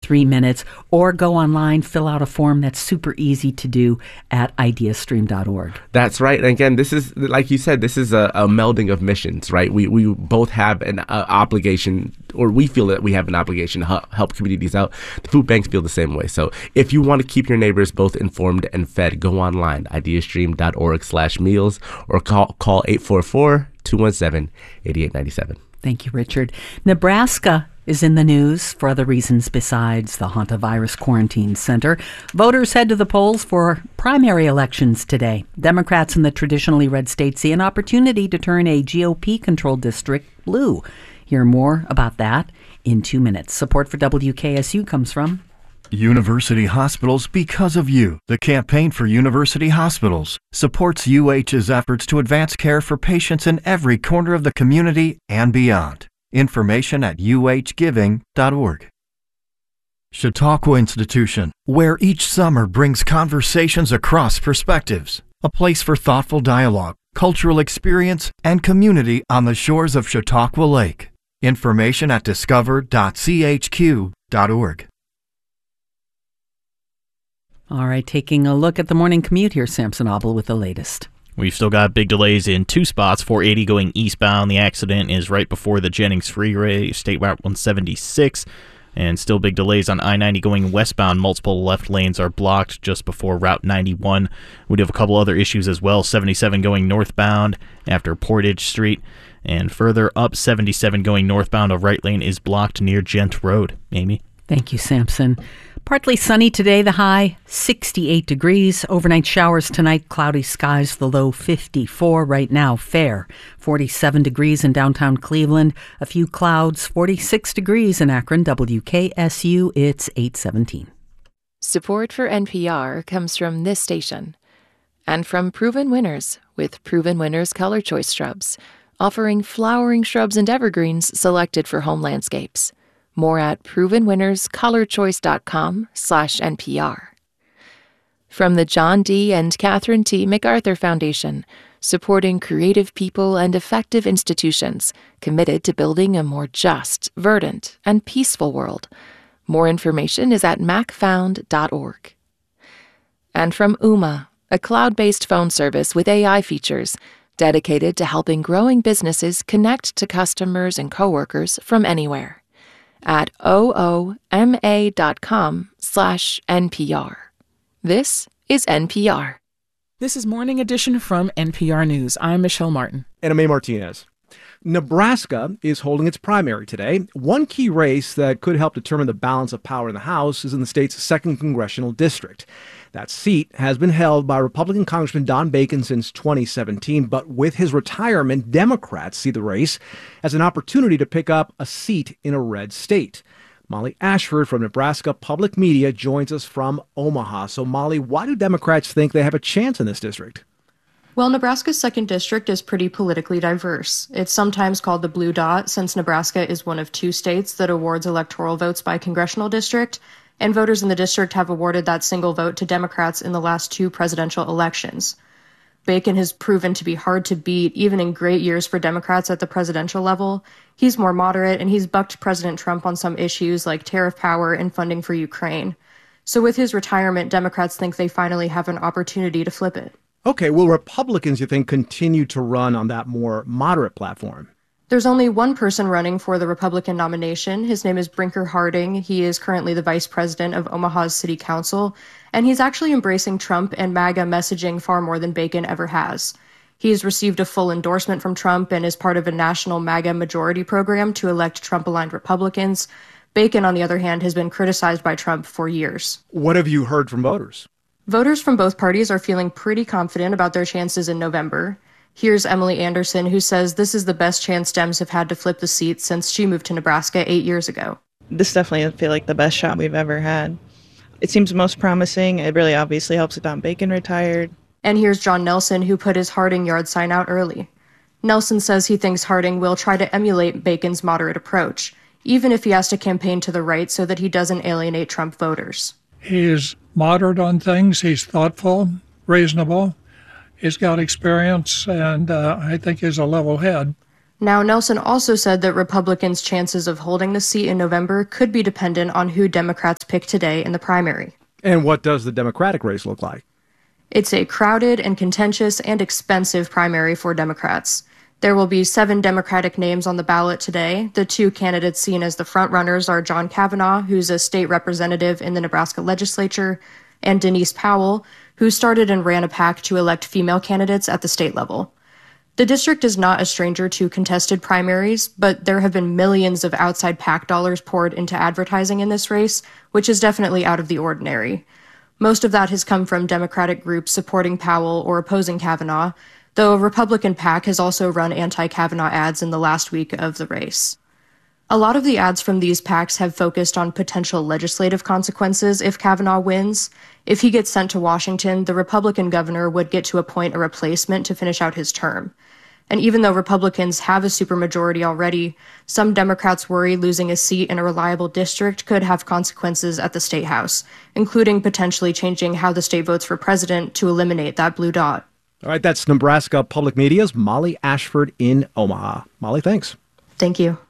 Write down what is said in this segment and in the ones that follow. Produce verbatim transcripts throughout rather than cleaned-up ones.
three minutes, or go online, fill out a form that's super easy to do at ideastream dot org. That's right. And again, this is, like you said, this is a, a melding of missions, right? We we both have an uh, obligation, or we feel that we have an obligation to help, help communities out. The food banks feel the same way. So if you want to keep your neighbors both informed and fed, go online, ideastream dot org slash meals, or call call eight four four, two one seven, eight eight nine seven. Thank you, Richard. Nebraska is in the news for other reasons besides the hantavirus quarantine center. Voters head to the polls for primary elections today. Democrats in the traditionally red state see an opportunity to turn a G O P-controlled district blue. Hear more about that in two minutes. Support for W K S U comes from University Hospitals Because of You. The Campaign for University Hospitals supports U H's efforts to advance care for patients in every corner of the community and beyond. Information at u h giving dot org. Chautauqua Institution, where each summer brings conversations across perspectives. A place for thoughtful dialogue, cultural experience, and community on the shores of Chautauqua Lake. Information at discover dot c h q dot org. All right, taking a look at the morning commute here, Samson Abel with the latest. We've still got big delays in two spots. four eighty going eastbound. The accident is right before the Jennings Freeway, State Route one seventy-six. And still big delays on I ninety going westbound. Multiple left lanes are blocked just before Route ninety-one. We do have a couple other issues as well. seventy-seven going northbound after Portage Street. And further up, seventy-seven going northbound, a right lane is blocked near Gent Road. Amy? Thank you, Samson. Partly sunny today, the high sixty-eight degrees. Overnight showers tonight, cloudy skies, the low fifty-four. Right now, fair. forty-seven degrees in downtown Cleveland. A few clouds, forty-six degrees in Akron. W K S U, it's eight seventeen. Support for N P R comes from this station and from Proven Winners with Proven Winners Color Choice Shrubs, offering flowering shrubs and evergreens selected for home landscapes. More at proven winners color choice dot com slash N P R. From the John D. and Catherine T. MacArthur Foundation, supporting creative people and effective institutions committed to building a more just, verdant, and peaceful world. More information is at mac found dot org. And from Ooma, a cloud-based phone service with A I features dedicated to helping growing businesses connect to customers and coworkers from anywhere. At ooma dot com slash N P R. This is N P R. This is Morning Edition from N P R News. I'm Michelle Martin. And I'm A. Martinez. Nebraska is holding its primary today. One key race that could help determine the balance of power in the House is in the state's second congressional district. That seat has been held by Republican Congressman Don Bacon since twenty seventeen, but with his retirement, Democrats see the race as an opportunity to pick up a seat in a red state. Molly Ashford from Nebraska Public Media joins us from Omaha. So, Molly, why do Democrats think they have a chance in this district? Well, Nebraska's second district is pretty politically diverse. It's sometimes called the Blue Dot, since Nebraska is one of two states that awards electoral votes by congressional district, and voters in the district have awarded that single vote to Democrats in the last two presidential elections. Bacon has proven to be hard to beat, even in great years for Democrats at the presidential level. He's more moderate, and he's bucked President Trump on some issues like tariff power and funding for Ukraine. So with his retirement, Democrats think they finally have an opportunity to flip it. Okay, will Republicans, you think, continue to run on that more moderate platform? There's only one person running for the Republican nomination. His name is Brinker Harding. He is currently the vice president of Omaha's city council, and he's actually embracing Trump and MAGA messaging far more than Bacon ever has. He's received a full endorsement from Trump and is part of a national MAGA majority program to elect Trump-aligned Republicans. Bacon, on the other hand, has been criticized by Trump for years. What have you heard from voters? Voters from both parties are feeling pretty confident about their chances in November. Here's Emily Anderson, who says this is the best chance Dems have had to flip the seat since she moved to Nebraska eight years ago. This definitely I feel like the best shot we've ever had. It seems most promising. It really obviously helps that Don Bacon retired. And here's John Nelson, who put his Harding yard sign out early. Nelson says he thinks Harding will try to emulate Bacon's moderate approach, even if he has to campaign to the right so that he doesn't alienate Trump voters. He's moderate on things. He's thoughtful, reasonable. He's got experience, and uh, I think he's a level head. Now, Nelson also said that Republicans' chances of holding the seat in November could be dependent on who Democrats pick today in the primary. And what does the Democratic race look like? It's a crowded and contentious and expensive primary for Democrats. There will be seven Democratic names on the ballot today. The two candidates seen as the frontrunners are John Kavanaugh, who's a state representative in the Nebraska legislature, and Denise Powell, who started and ran a PAC to elect female candidates at the state level. The district is not a stranger to contested primaries, but there have been millions of outside PAC dollars poured into advertising in this race, which is definitely out of the ordinary. Most of that has come from Democratic groups supporting Powell or opposing Kavanaugh, though a Republican PAC has also run anti-Kavanaugh ads in the last week of the race. A lot of the ads from these PACs have focused on potential legislative consequences if Kavanaugh wins. If he gets sent to Washington, the Republican governor would get to appoint a replacement to finish out his term. And even though Republicans have a supermajority already, some Democrats worry losing a seat in a reliable district could have consequences at the state house, including potentially changing how the state votes for president to eliminate that blue dot. All right, that's Nebraska Public Media's Molly Ashford in Omaha. Molly, thanks. Thank you.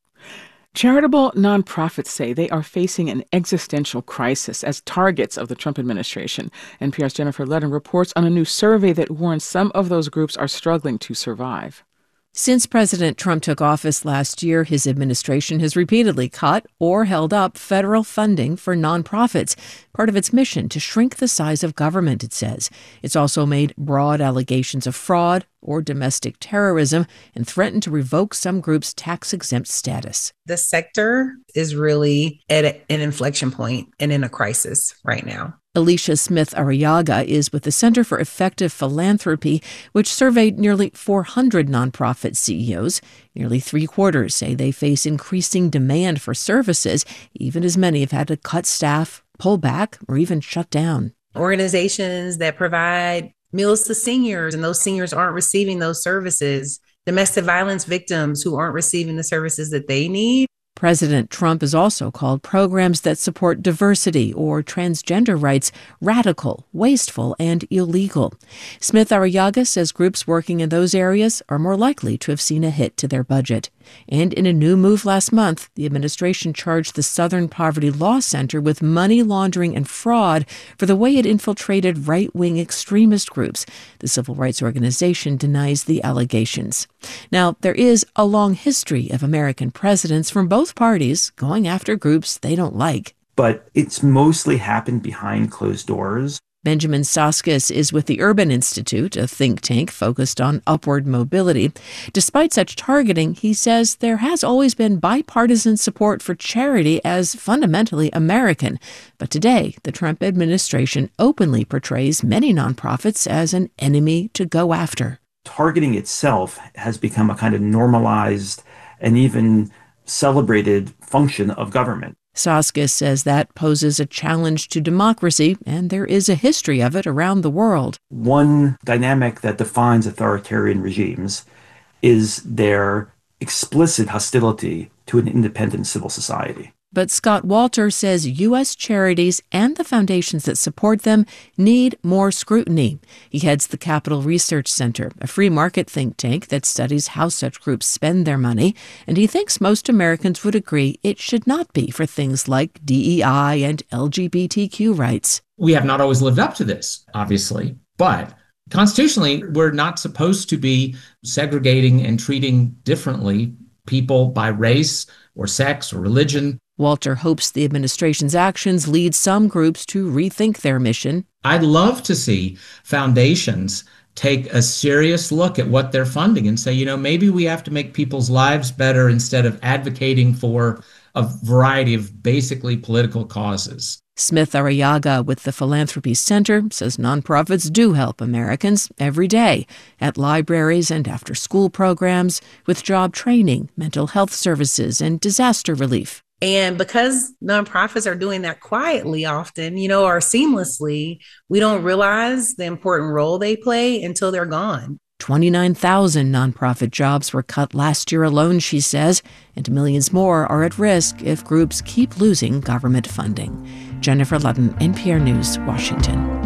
Charitable nonprofits say they are facing an existential crisis as targets of the Trump administration. N P R's Jennifer Ludden reports on a new survey that warns some of those groups are struggling to survive. Since President Trump took office last year, his administration has repeatedly cut or held up federal funding for nonprofits, part of its mission to shrink the size of government, it says. It's also made broad allegations of fraud or domestic terrorism and threatened to revoke some groups' tax-exempt status. The sector is really at a, an inflection point and in a crisis right now. Alicia Smith Arriaga is with the Center for Effective Philanthropy, which surveyed nearly four hundred nonprofit C E Os. Nearly three quarters say they face increasing demand for services, even as many have had to cut staff, pull back, or even shut down. Organizations that provide meals to seniors, and those seniors aren't receiving those services. Domestic violence victims who aren't receiving the services that they need. President Trump has also called programs that support diversity or transgender rights radical, wasteful, and illegal. Smith Arriaga says groups working in those areas are more likely to have seen a hit to their budget. And in a new move last month, the administration charged the Southern Poverty Law Center with money laundering and fraud for the way it infiltrated right-wing extremist groups. The civil rights organization denies the allegations. Now, there is a long history of American presidents from both parties going after groups they don't like. But it's mostly happened behind closed doors. Benjamin Soskis is with the Urban Institute, a think tank focused on upward mobility. Despite such targeting, he says there has always been bipartisan support for charity as fundamentally American. But today, the Trump administration openly portrays many nonprofits as an enemy to go after. Targeting itself has become a kind of normalized and even celebrated function of government. Soskis says that poses a challenge to democracy, and there is a history of it around the world. One dynamic that defines authoritarian regimes is their explicit hostility to an independent civil society. But Scott Walter says U S charities and the foundations that support them need more scrutiny. He heads the Capital Research Center, a free market think tank that studies how such groups spend their money, and he thinks most Americans would agree it should not be for things like D E I and L G B T Q rights. We have not always lived up to this, obviously, but constitutionally, we're not supposed to be segregating and treating differently people by race or sex or religion. Walter hopes the administration's actions lead some groups to rethink their mission. I'd love to see foundations take a serious look at what they're funding and say, you know, maybe we have to make people's lives better instead of advocating for a variety of basically political causes. Smith Arriaga with the Philanthropy Center says nonprofits do help Americans every day at libraries and after-school programs, with job training, mental health services, and disaster relief. And because nonprofits are doing that quietly often, you know, or seamlessly, we don't realize the important role they play until they're gone. twenty-nine thousand nonprofit jobs were cut last year alone, she says, and millions more are at risk if groups keep losing government funding. Jennifer Ludden, N P R News, Washington.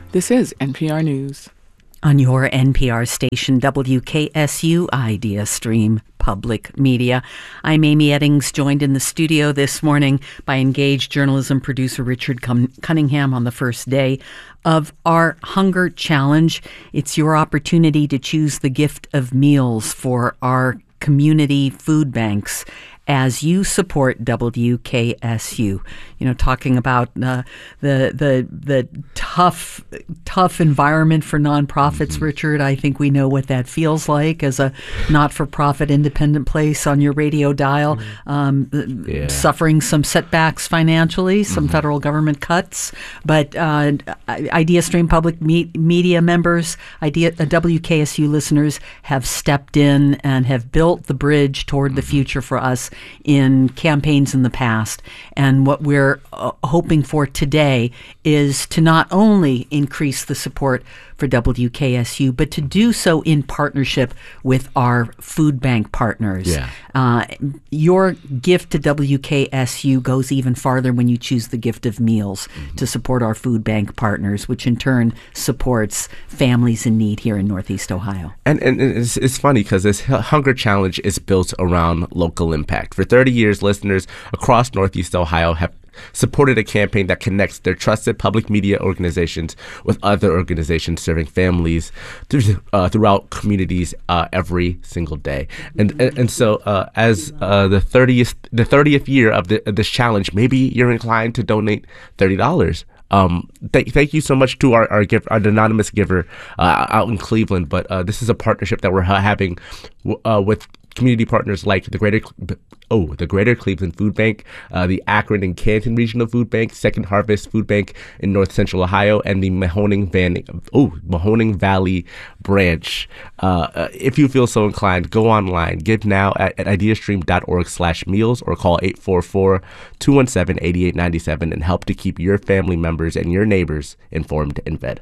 This is N P R News. On your N P R station, W K S U Idea Stream Public Media. I'm Amy Eddings, joined in the studio this morning by engaged journalism producer Richard Cunningham on the first day of our Hunger Challenge. It's your opportunity to choose the gift of meals for our community food banks as you support W K S U. You know, talking about uh, the the the tough tough environment for nonprofits, mm-hmm. Richard. I think we know what that feels like as a not-for-profit independent place on your radio dial, mm-hmm. um, yeah. suffering some setbacks financially, some mm-hmm. federal government cuts. But uh, Idea Stream Public Me- Media members, Idea uh, W K S U listeners have stepped in and have built the bridge toward mm-hmm. the future for us in campaigns in the past. And what we're uh, hoping for today is to not only increase the support for W K S U, but to do so in partnership with our food bank partners. Yeah. Uh, your gift to W K S U goes even farther when you choose the gift of meals mm-hmm. to support our food bank partners, which in turn supports families in need here in Northeast Ohio. And, and it's, it's funny because this Hunger Challenge is built around local impact. For thirty years, listeners across Northeast Ohio have supported a campaign that connects their trusted public media organizations with other organizations serving families through, uh, throughout communities uh, every single day. And and, and so uh, as uh, the thirtieth the thirtieth year of, the, of this challenge, maybe you're inclined to donate thirty dollars. Um, th- thank you so much to our our, give, our anonymous giver uh, out in Cleveland. But uh, this is a partnership that we're ha- having w- uh, with community partners like the Greater oh the Greater Cleveland Food Bank, uh, the Akron and Canton Regional Food Bank, Second Harvest Food Bank in North Central Ohio, and the Mahoning Van oh Mahoning Valley branch. Uh, uh, if you feel so inclined, go online, give now at, at ideastream dot org slash meals or call eight four four, two one seven, eight eight nine seven and help to keep your family members and your neighbors informed and fed.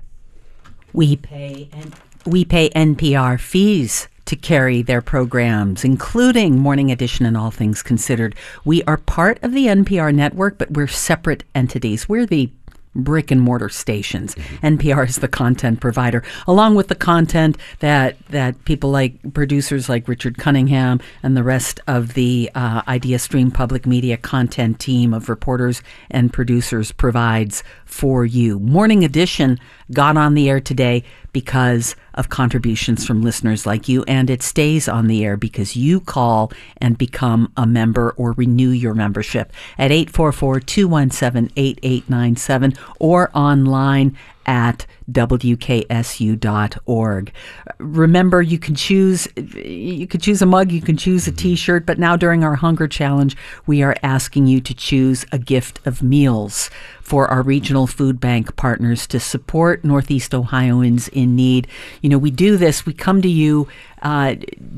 We pay and we pay N P R fees to carry their programs, including Morning Edition and All Things Considered. We are part of the N P R network, but we're separate entities. We're the brick and mortar stations. Mm-hmm. N P R is the content provider, along with the content that that people like producers like Richard Cunningham and the rest of the uh, Idea Stream Public Media content team of reporters and producers provides for you. Morning Edition got on the air today because of contributions from listeners like you, and it stays on the air because you call and become a member or renew your membership at eight four four, two one seven, eight eight nine seven or online at W K S U dot org. Remember, you can choose you can choose a mug, you can choose a t-shirt, but now during our Hunger Challenge, we are asking you to choose a gift of meals for our regional food bank partners to support Northeast Ohioans in need. You know, we do this, we come to you uh,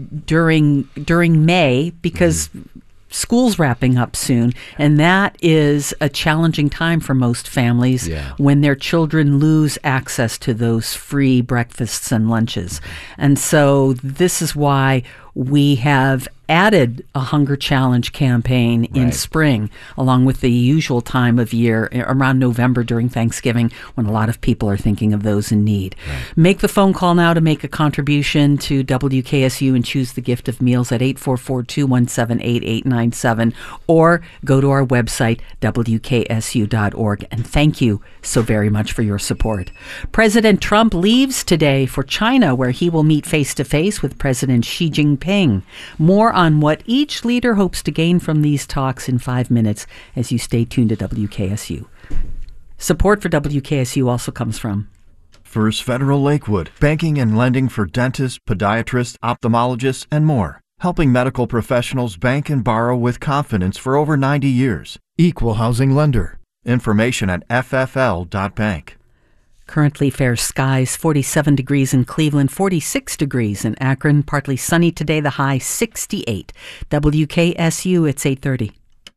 during during May because mm-hmm. school's wrapping up soon, and that is a challenging time for most families yeah. when their children lose access to those free breakfasts and lunches. And so this is why we have added a Hunger Challenge campaign in right. spring, along with the usual time of year around November during Thanksgiving, when a lot of people are thinking of those in need. Right. Make the phone call now to make a contribution to W K S U and choose the gift of meals at eight four four, two one seven, eight eight nine seven or go to our website, W K S U dot org. And thank you so very much for your support. President Trump leaves today for China, where he will meet face-to-face with President Xi Jinping. More on what each leader hopes to gain from these talks in five minutes as you stay tuned to W K S U. Support for W K S U also comes from First Federal Lakewood, banking and lending for dentists, podiatrists, ophthalmologists, and more. Helping medical professionals bank and borrow with confidence for over ninety years. Equal housing lender. Information at F F L dot bank. Currently fair skies, forty-seven degrees in Cleveland, forty-six degrees in Akron. Partly sunny today, the high sixty-eight. W K S U, it's eight thirty.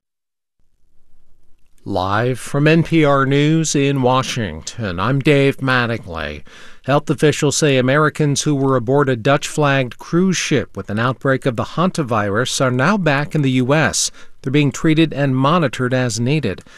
Live from N P R News in Washington, I'm Dave Mattingly. Health officials say Americans who were aboard a Dutch-flagged cruise ship with an outbreak of the hantavirus are now back in the U S. They're being treated and monitored as needed.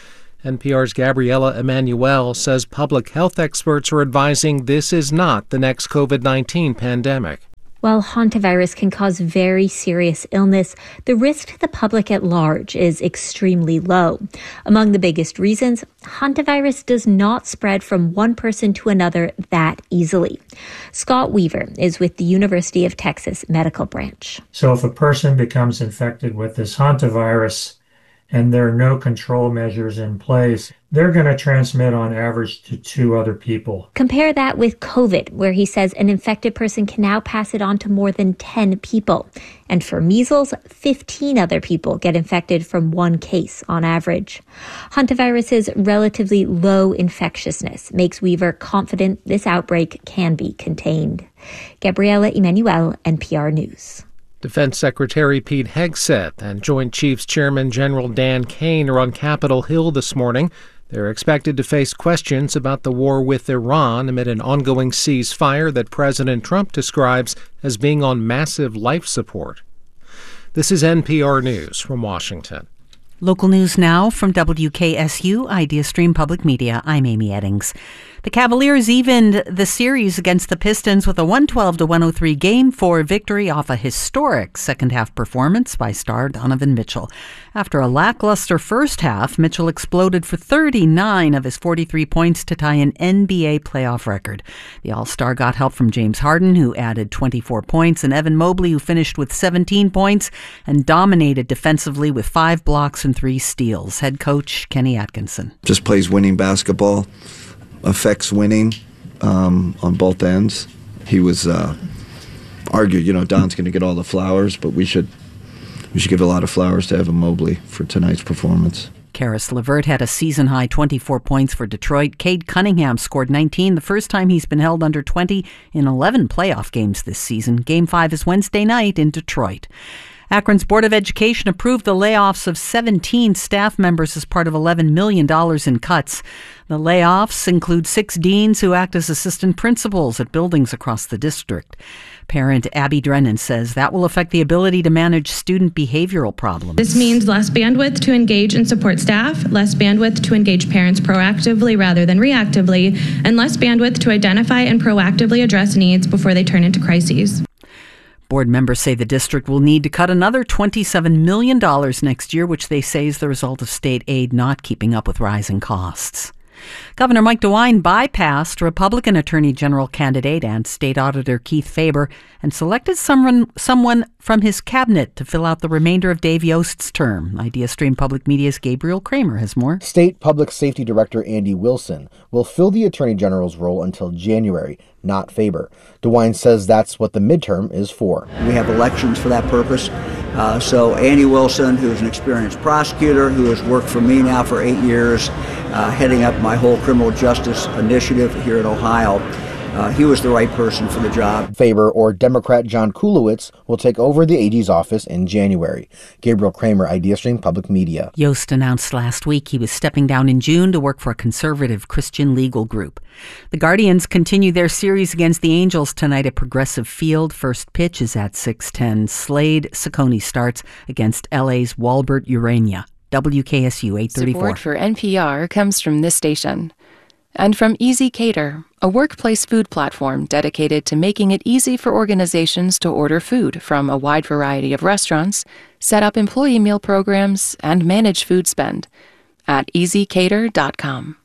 N P R's Gabriela Emanuel says public health experts are advising this is not the next COVID nineteen pandemic. While hantavirus can cause very serious illness, the risk to the public at large is extremely low. Among the biggest reasons, hantavirus does not spread from one person to another that easily. Scott Weaver is with the University of Texas Medical Branch. So if a person becomes infected with this hantavirus and there are no control measures in place, they're going to transmit on average to two other people. Compare that with COVID, where he says an infected person can now pass it on to more than ten people. And for measles, fifteen other people get infected from one case on average. Hantavirus's relatively low infectiousness makes Weaver confident this outbreak can be contained. Gabriela Emanuel, N P R News. Defense Secretary Pete Hegseth and Joint Chiefs Chairman General Dan Kane are on Capitol Hill this morning. They're expected to face questions about the war with Iran amid an ongoing ceasefire that President Trump describes as being on massive life support. This is N P R News from Washington. Local news now from W K S U Idea Stream Public Media. I'm Amy Eddings. The Cavaliers evened the series against the Pistons with a one twelve to one oh three Game four victory off a historic second-half performance by star Donovan Mitchell. After a lackluster first half, Mitchell exploded for thirty-nine of his forty-three points to tie an N B A playoff record. The All-Star got help from James Harden, who added twenty-four points, and Evan Mobley, who finished with seventeen points and dominated defensively with five blocks and three steals. Head coach Kenny Atkinson. Just plays winning basketball. Affects winning um, on both ends. He was uh, argued, you know, Don's going to get all the flowers, but we should we should give a lot of flowers to Evan Mobley for tonight's performance. Karis LeVert had a season-high twenty-four points for Detroit. Cade Cunningham scored nineteen, the first time he's been held under twenty in eleven playoff games this season. Game five is Wednesday night in Detroit. Akron's Board of Education approved the layoffs of seventeen staff members as part of eleven million dollars in cuts. The layoffs include six deans who act as assistant principals at buildings across the district. Parent Abby Drennan says that will affect the ability to manage student behavioral problems. This means less bandwidth to engage and support staff, less bandwidth to engage parents proactively rather than reactively, and less bandwidth to identify and proactively address needs before they turn into crises. Board members say the district will need to cut another twenty-seven million dollars next year, which they say is the result of state aid not keeping up with rising costs. Governor Mike DeWine bypassed Republican Attorney General candidate and State Auditor Keith Faber and selected someone, someone from his cabinet to fill out the remainder of Dave Yost's term. Idea Stream Public Media's Gabriel Kramer has more. State Public Safety Director Andy Wilson will fill the Attorney General's role until January, not Faber. DeWine says that's what the midterm is for. We have elections for that purpose. Uh, so Andy Wilson, who is an experienced prosecutor, who has worked for me now for eight years, uh, heading up my whole criminal justice initiative here in Ohio, uh, he was the right person for the job. Faber or Democrat John Kulowitz will take over the A G's office in January. Gabriel Kramer, Idea Stream Public Media. Yost announced last week he was stepping down in June to work for a conservative Christian legal group. The Guardians continue their series against the Angels tonight at Progressive Field. First pitch is at six ten. Slade Ciccone starts against L A's Walbert Urania. W K S U eight thirty-four. Support for N P R comes from this station. And from Easy Cater, a workplace food platform dedicated to making it easy for organizations to order food from a wide variety of restaurants, set up employee meal programs, and manage food spend at easy cater dot com.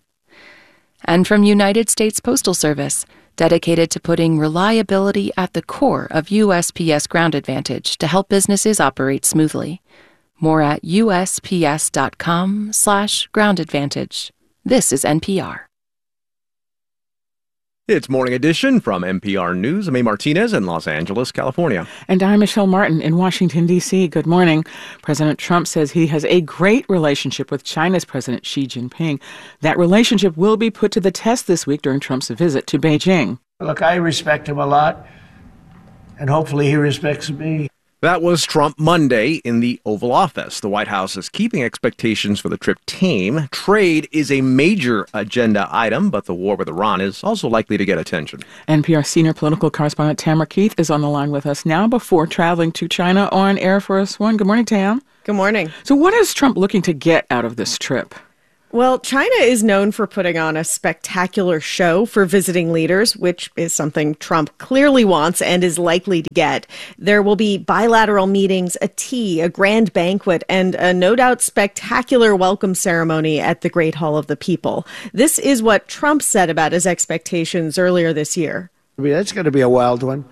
And from United States Postal Service, dedicated to putting reliability at the core of U S P S Ground Advantage to help businesses operate smoothly. More at U S P S dot com slash ground advantage. This is N P R. It's Morning Edition from N P R News. I'm A. Martinez in Los Angeles, California. And I'm Michelle Martin in Washington, D C. Good morning. President Trump says he has a great relationship with China's President Xi Jinping. That relationship will be put to the test this week during Trump's visit to Beijing. Look, I respect him a lot, and hopefully he respects me. That was Trump Monday in the Oval Office. The White House is keeping expectations for the trip tame. Trade is a major agenda item, but the war with Iran is also likely to get attention. N P R senior political correspondent Tamara Keith is on the line with us now before traveling to China on Air Force One. Good morning, Tam. Good morning. So what is Trump looking to get out of this trip? Well, China is known for putting on a spectacular show for visiting leaders, which is something Trump clearly wants and is likely to get. There will be bilateral meetings, a tea, a grand banquet, and a no doubt spectacular welcome ceremony at the Great Hall of the People. This is what Trump said about his expectations earlier this year. I mean, that's going to be a wild one.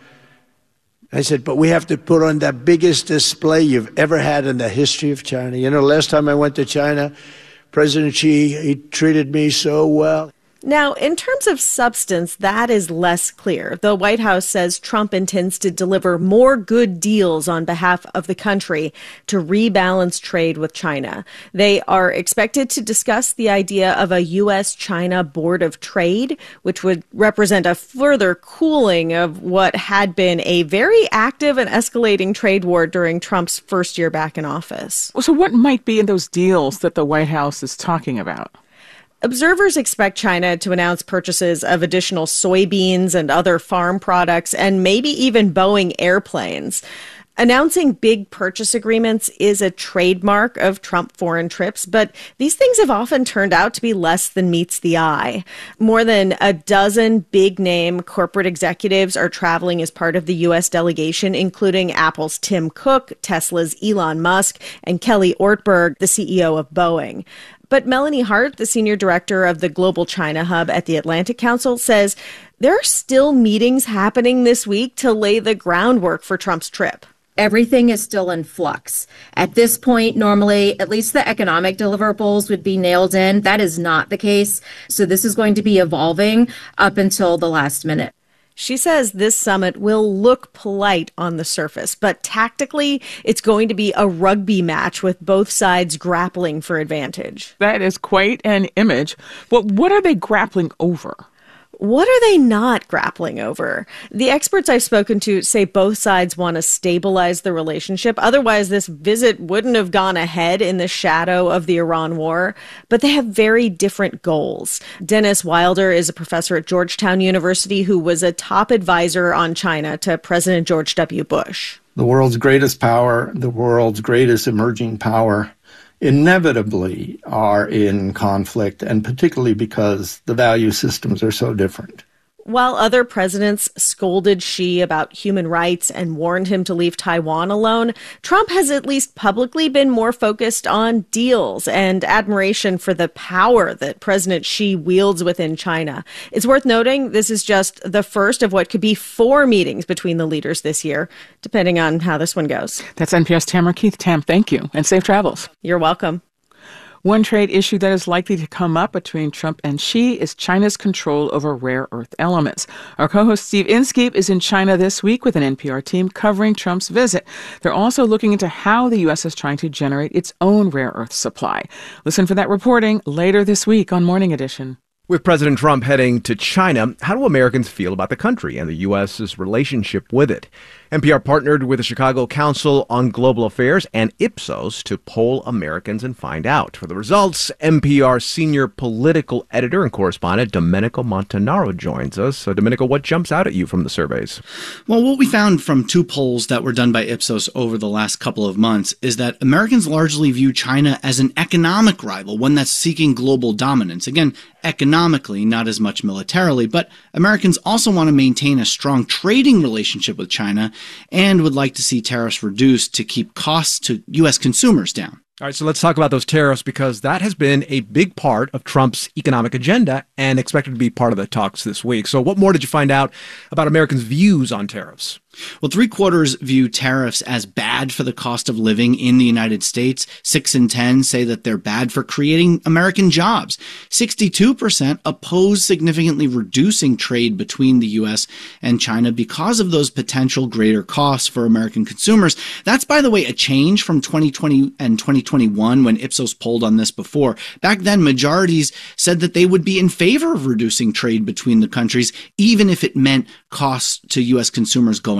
I said, but we have to put on the biggest display you've ever had in the history of China. You know, last time I went to China, President Xi, he treated me so well. Now, in terms of substance, that is less clear. The White House says Trump intends to deliver more good deals on behalf of the country to rebalance trade with China. They are expected to discuss the idea of a U S China Board of Trade, which would represent a further cooling of what had been a very active and escalating trade war during Trump's first year back in office. So what might be in those deals that the White House is talking about? Observers expect China to announce purchases of additional soybeans and other farm products, and maybe even Boeing airplanes. Announcing big purchase agreements is a trademark of Trump foreign trips, but these things have often turned out to be less than meets the eye. More than a dozen big-name corporate executives are traveling as part of the U S delegation, including Apple's Tim Cook, Tesla's Elon Musk, and Kelly Ortberg, the C E O of Boeing. But Melanie Hart, the senior director of the Global China Hub at the Atlantic Council, says there are still meetings happening this week to lay the groundwork for Trump's trip. Everything is still in flux. At this point, normally, at least the economic deliverables would be nailed in. That is not the case. So this is going to be evolving up until the last minute. She says this summit will look polite on the surface, but tactically, it's going to be a rugby match with both sides grappling for advantage. That is quite an image. But what are they grappling over? What are they not grappling over? The experts I've spoken to say both sides want to stabilize the relationship. Otherwise, this visit wouldn't have gone ahead in the shadow of the Iran war. But they have very different goals. Dennis Wilder is a professor at Georgetown University who was a top advisor on China to President George W. Bush. The world's greatest power, the world's greatest emerging power, inevitably are in conflict, and particularly because the value systems are so different. While other presidents scolded Xi about human rights and warned him to leave Taiwan alone, Trump has at least publicly been more focused on deals and admiration for the power that President Xi wields within China. It's worth noting this is just the first of what could be four meetings between the leaders this year, depending on how this one goes. That's N P R's Tamara Keith. Tam, thank you, and safe travels. You're welcome. One trade issue that is likely to come up between Trump and Xi is China's control over rare earth elements. Our co-host Steve Inskeep is in China this week with an N P R team covering Trump's visit. They're also looking into how the U S is trying to generate its own rare earth supply. Listen for that reporting later this week on Morning Edition. With President Trump heading to China, how do Americans feel about the country and the U S's relationship with it? N P R partnered with the Chicago Council on Global Affairs and Ipsos to poll Americans and find out. For the results, N P R senior political editor and correspondent Domenico Montanaro joins us. So, Domenico, what jumps out at you from the surveys? Well, what we found from two polls that were done by Ipsos over the last couple of months is that Americans largely view China as an economic rival, one that's seeking global dominance. Again, economically, not as much militarily, but Americans also want to maintain a strong trading relationship with China and would like to see tariffs reduced to keep costs to U S consumers down. All right, so let's talk about those tariffs, because that has been a big part of Trump's economic agenda and expected to be part of the talks this week. So what more did you find out about Americans' views on tariffs? Well, three quarters view tariffs as bad for the cost of living in the United States. Six in ten say that they're bad for creating American jobs. sixty-two percent oppose significantly reducing trade between the U S and China because of those potential greater costs for American consumers. That's, by the way, a change from twenty twenty and twenty twenty-one when Ipsos polled on this before. Back then, majorities said that they would be in favor of reducing trade between the countries, even if it meant costs to U S consumers going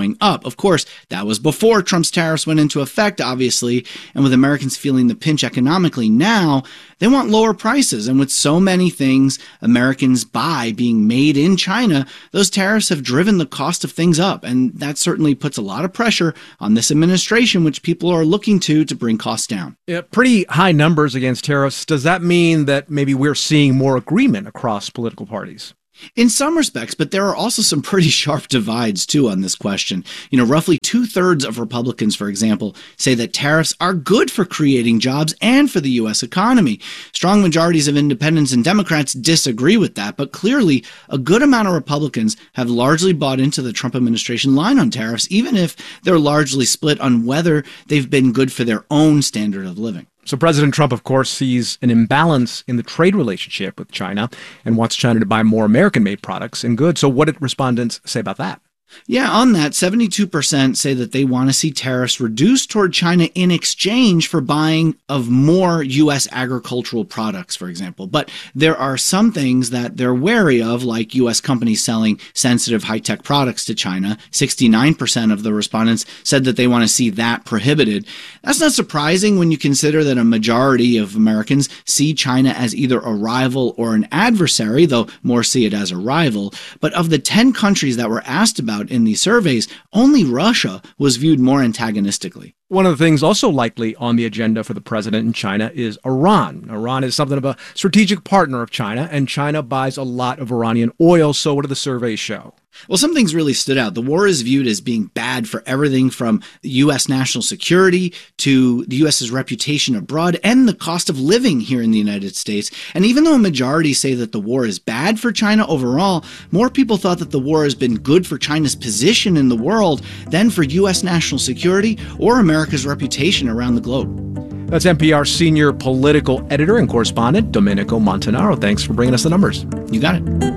going up. Of course, that was before Trump's tariffs went into effect, obviously, and with Americans feeling the pinch economically now, they want lower prices. And with so many things Americans buy being made in China, those tariffs have driven the cost of things up. And that certainly puts a lot of pressure on this administration, which people are looking to to bring costs down. Yeah, pretty high numbers against tariffs. Does that mean that maybe we're seeing more agreement across political parties? In some respects, but there are also some pretty sharp divides, too, on this question. You know, roughly two-thirds of Republicans, for example, say that tariffs are good for creating jobs and for the U S economy. Strong majorities of independents and Democrats disagree with that, but clearly a good amount of Republicans have largely bought into the Trump administration line on tariffs, even if they're largely split on whether they've been good for their own standard of living. So President Trump, of course, sees an imbalance in the trade relationship with China and wants China to buy more American-made products and goods. So what did respondents say about that? Yeah, on that, seventy-two percent say that they want to see tariffs reduced toward China in exchange for buying of more U S agricultural products, for example. But there are some things that they're wary of, like U S companies selling sensitive high-tech products to China. sixty-nine percent of the respondents said that they want to see that prohibited. That's not surprising when you consider that a majority of Americans see China as either a rival or an adversary, though more see it as a rival. But of the ten countries that were asked about in these surveys, only Russia was viewed more antagonistically. One of the things also likely on the agenda for the president in China is Iran. Iran is something of a strategic partner of China, and China buys a lot of Iranian oil. So what do the surveys show? Well, some things really stood out. The war is viewed as being bad for everything from U S national security to the US's reputation abroad and the cost of living here in the United States. And even though a majority say that the war is bad for China overall, more people thought that the war has been good for China's position in the world than for U S national security or America's reputation around the globe. That's N P R senior political editor and correspondent Domenico Montanaro. Thanks for bringing us the numbers. You got it.